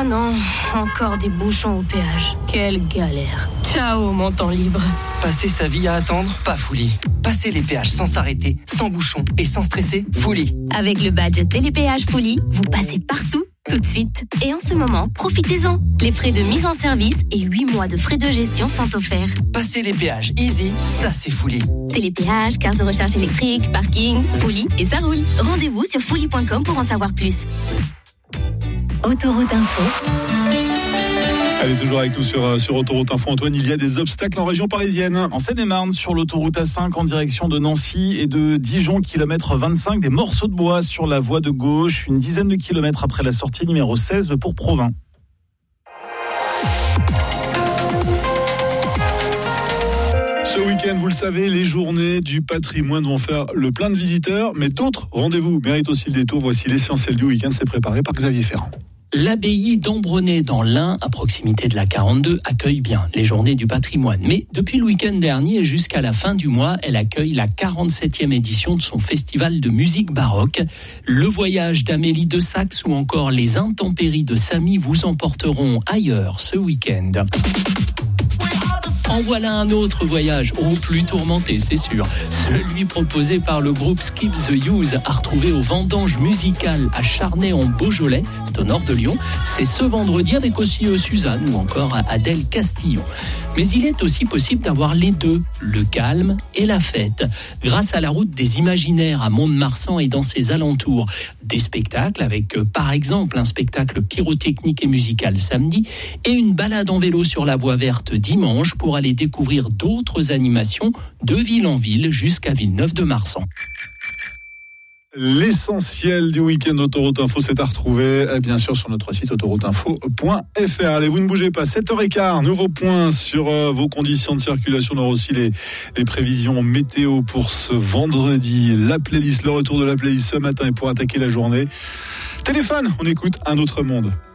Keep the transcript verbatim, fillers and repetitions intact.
Oh non, encore des bouchons au péage. Quelle galère. Ciao, mon temps libre. Passer sa vie à attendre, pas Fouli. Passer les péages sans s'arrêter, sans bouchons et sans stresser, Fouli. Avec le badge Télépéage Fouli, vous passez partout, tout de suite. Et en ce moment, profitez-en. Les frais de mise en service et huit mois de frais de gestion sont offerts. Passer les péages easy, ça c'est Fouli. Télépéage, carte de recharge électrique, parking, Fouli et ça roule. Rendez-vous sur fouli point com pour en savoir plus. Autoroute Info. Allez, toujours avec nous sur, sur Autoroute Info. Antoine, il y a des obstacles en région parisienne. En Seine-et-Marne, sur l'autoroute A cinq en direction de Nancy et de Dijon, kilomètre vingt-cinq, des morceaux de bois sur la voie de gauche, une dizaine de kilomètres après la sortie numéro seize pour Provins. Ce week-end, vous le savez, les journées du patrimoine vont faire le plein de visiteurs, mais d'autres rendez-vous méritent aussi le détour. Voici l'essentiel du week-end, c'est préparé par Xavier Ferrand. L'abbaye d'Ambronay dans l'Ain, à proximité de la quarante-deux, accueille bien les journées du patrimoine. Mais depuis le week-end dernier jusqu'à la fin du mois, elle accueille la quarante-septième édition de son festival de musique baroque. Le voyage d'Amélie de Saxe ou encore les intempéries de Samy vous emporteront ailleurs ce week-end. En voilà un autre voyage, au plus tourmenté, c'est sûr. Celui proposé par le groupe Skip the Use à retrouver au Vendange Musical à Charnay-en-Beaujolais, c'est au nord de Lyon. C'est ce vendredi avec aussi Suzanne ou encore Adèle Castillon. Mais il est aussi possible d'avoir les deux, le calme et la fête. Grâce à la route des imaginaires à Mont-de-Marsan et dans ses alentours, des spectacles avec par exemple un spectacle pyrotechnique et musical samedi et une balade en vélo sur la voie verte dimanche pour aller découvrir d'autres animations de ville en ville jusqu'à Villeneuve-de-Marsan. L'essentiel du week-end Autoroute Info, c'est à retrouver bien sûr sur notre site autoroute info point f r. Allez, vous ne bougez pas, sept heures quinze, nouveau point sur euh, vos conditions de circulation. On aura aussi les, les prévisions météo pour ce vendredi. La playlist, le retour de la playlist ce matin et pour attaquer la journée. Téléphone, on écoute Un autre monde.